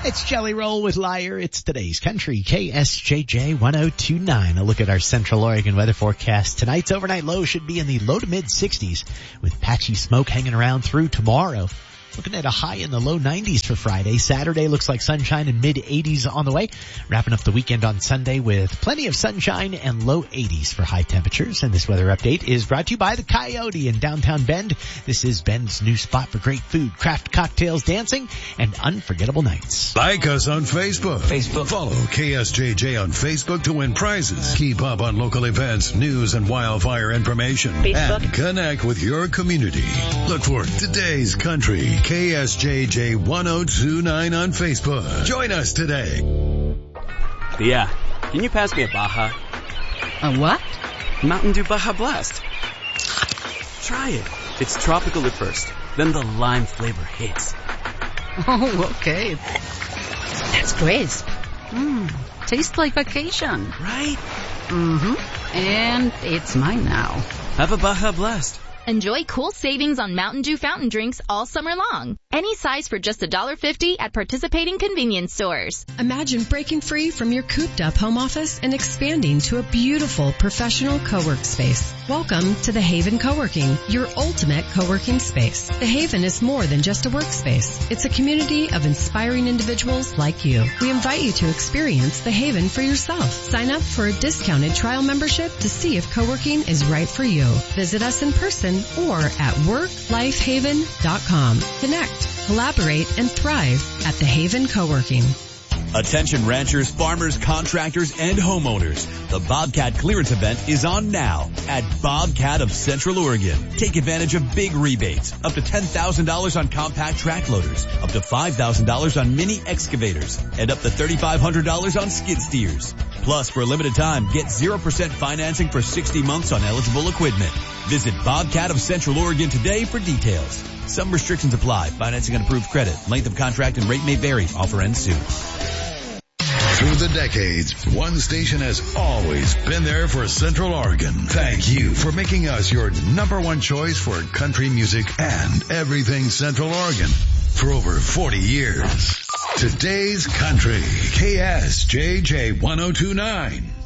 It's Jelly Roll with Liar. It's today's country, KSJJ 1029. A look at our Central Oregon weather forecast. Tonight's overnight low should be in the low to mid 60s with patchy smoke hanging around through tomorrow. Looking at a high in the low 90s for Friday. Saturday looks like sunshine and mid 80s on the way. Wrapping up the weekend on Sunday with plenty of sunshine and low 80s for high temperatures. And this weather update is brought to you by the Coyote in downtown Bend. This is Bend's new spot for great food, craft cocktails, dancing, and unforgettable nights. Like us on Facebook. Follow KSJJ on Facebook to win prizes. Keep up on local events, news, and wildfire information. And connect with your community. Look for Today's Country, KSJJ 1029 on Facebook. Join us today. Yeah, can you pass me a Baja? A what? Mountain Dew Baja Blast. Try it. It's tropical at first, then the lime flavor hits. Oh, okay. That's crisp. Tastes like vacation. Right? Mm-hmm. And it's mine now. Have a Baja Blast. Enjoy cool savings on Mountain Dew fountain drinks all summer long. Any size for just $1.50 at participating convenience stores. Imagine breaking free from your cooped-up home office and expanding to a beautiful professional co-work space. Welcome to The Haven Co-working, your ultimate co-working space. The Haven is more than just a workspace. It's a community of inspiring individuals like you. We invite you to experience The Haven for yourself. Sign up for a discounted trial membership to see if co-working is right for you. Visit us in person or at worklifehaven.com. Connect, collaborate, and thrive at The Haven Co-working. Attention ranchers, farmers, contractors, and homeowners. The Bobcat clearance event is on now at Bobcat of Central Oregon. Take advantage of big rebates, up to $10,000 on compact track loaders, up to $5,000 on mini excavators, and up to $3,500 on skid steers. Plus, for a limited time, get 0% financing for 60 months on eligible equipment. Visit Bobcat of Central Oregon today for details. Some restrictions apply. Financing on approved credit. Length of contract and rate may vary. Offer ends soon. Through the decades, one station has always been there for Central Oregon. Thank you for making us your number one choice for country music and everything Central Oregon for over 40 years. Today's Country, KSJJ 1029.